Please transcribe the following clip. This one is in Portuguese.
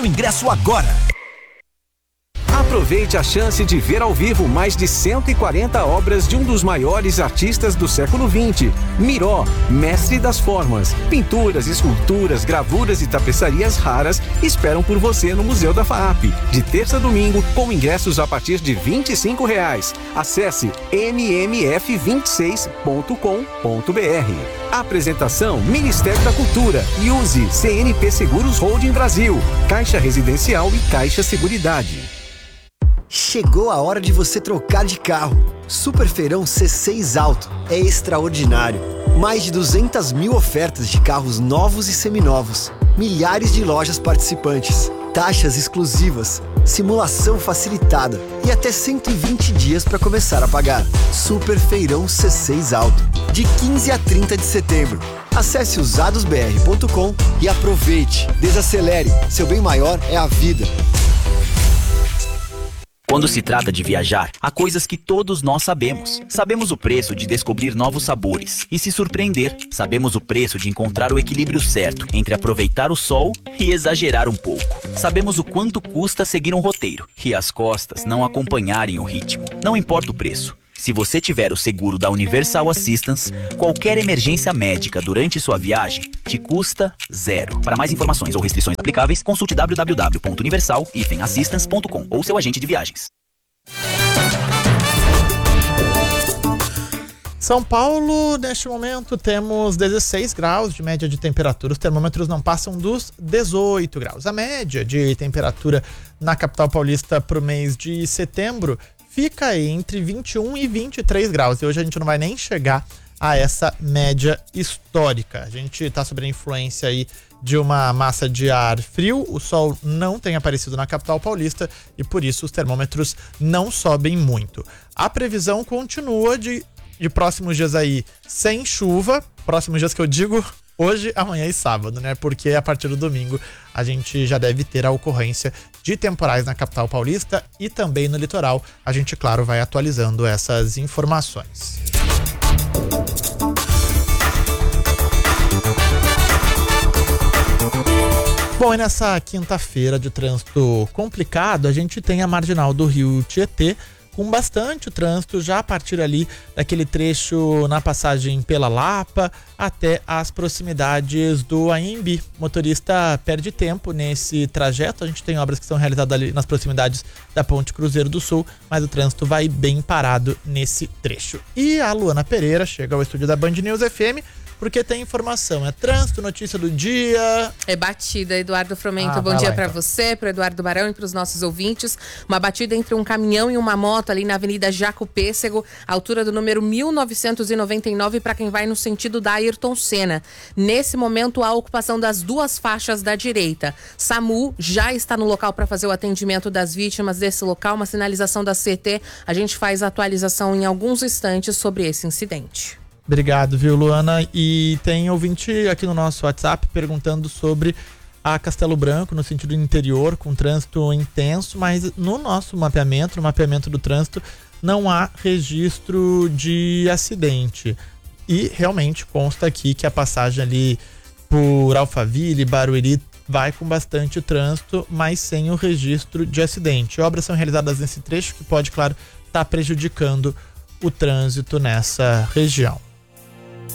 Ingresso agora! Aproveite a chance de ver ao vivo mais de 140 obras de um dos maiores artistas do século XX, Miró, mestre das formas. Pinturas, esculturas, gravuras e tapeçarias raras esperam por você no Museu da FAAP, de terça a domingo, com ingressos a partir de R$ 25. Acesse mmf26.com.br. Apresentação Ministério da Cultura e use CNP Seguros Holding Brasil, Caixa Residencial e Caixa Seguridade. Chegou a hora de você trocar de carro. Super Feirão C6 Auto é extraordinário. Mais de 200 mil ofertas de carros novos e seminovos. Milhares de lojas participantes. Taxas exclusivas. Simulação facilitada. E até 120 dias para começar a pagar. Super Feirão C6 Auto. De 15 a 30 de setembro. Acesse usadosbr.com e aproveite. Desacelere. Seu bem maior é a vida. Quando se trata de viajar, há coisas que todos nós sabemos. Sabemos o preço de descobrir novos sabores e se surpreender. Sabemos o preço de encontrar o equilíbrio certo entre aproveitar o sol e exagerar um pouco. Sabemos o quanto custa seguir um roteiro e as costas não acompanharem o ritmo. Não importa o preço. Se você tiver o seguro da Universal Assistance, qualquer emergência médica durante sua viagem te custa zero. Para mais informações ou restrições aplicáveis, consulte www.universal-assistance.com ou seu agente de viagens. São Paulo, neste momento, temos 16 graus de média de temperatura. Os termômetros não passam dos 18 graus. A média de temperatura na capital paulista para o mês de setembro fica entre 21 e 23 graus. E hoje a gente não vai nem chegar a essa média histórica. A gente está sob a influência aí de uma massa de ar frio. O sol não tem aparecido na capital paulista e por isso os termômetros não sobem muito. A previsão continua de próximos dias aí sem chuva. Próximos dias que eu digo hoje, amanhã e sábado, né? Porque a partir do domingo a gente já deve ter a ocorrência de temporais na capital paulista e também no litoral. A gente, claro, vai atualizando essas informações. Bom, e nessa quinta-feira de trânsito complicado, a gente tem a marginal do Rio Tietê, com bastante trânsito já a partir ali daquele trecho na passagem pela Lapa até as proximidades do Anhembi. O motorista perde tempo nesse trajeto. A gente tem obras que são realizadas ali nas proximidades da Ponte Cruzeiro do Sul, mas o trânsito vai bem parado nesse trecho. E a Luana Pereira chega ao estúdio da Band News FM porque tem informação. É trânsito, notícia do dia. É batida, Eduardo Fromento. Bom dia para você, para Eduardo Barão e para os nossos ouvintes. Uma batida entre um caminhão e uma moto ali na Avenida Jaco Pêssego, altura do número 1999, para quem vai no sentido da Ayrton Senna. Nesse momento, a ocupação das duas faixas da direita. SAMU já está no local para fazer o atendimento das vítimas desse local. Uma sinalização da CT. A gente faz a atualização em alguns instantes sobre esse incidente. Obrigado, viu, Luana? E tem ouvinte aqui no nosso WhatsApp perguntando sobre a Castelo Branco, no sentido interior, com trânsito intenso, mas no nosso mapeamento, no mapeamento do trânsito, não há registro de acidente. E realmente consta aqui que a passagem ali por Alphaville, Barueri, vai com bastante trânsito, mas sem o registro de acidente. Obras são realizadas nesse trecho que pode, claro, estar prejudicando o trânsito nessa região.